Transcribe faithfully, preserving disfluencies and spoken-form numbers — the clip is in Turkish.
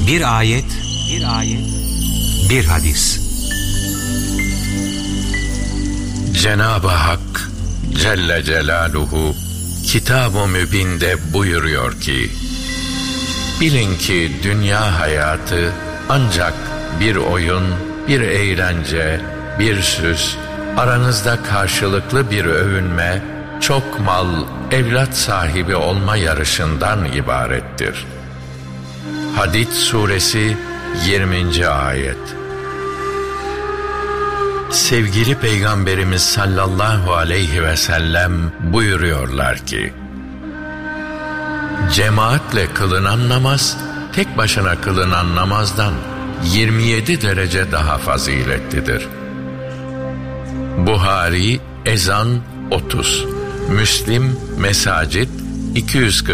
Bir ayet, bir ayet, bir hadis. Cenab-ı Hak Celle Celaluhu Kitab-ı Mübin'de buyuruyor ki: bilin ki dünya hayatı ancak bir oyun, bir eğlence, bir süs, aranızda karşılıklı bir övünme, çok mal, evlat sahibi olma yarışından ibarettir. Hadid Suresi yirminci ayet. Sevgili Peygamberimiz sallallahu aleyhi ve sellem buyuruyorlar ki: cemaatle kılınan namaz, tek başına kılınan namazdan yirmi yedi derece daha faziletlidir. Buhari Ezan otuz, Müslim Mesacit iki yüz kırk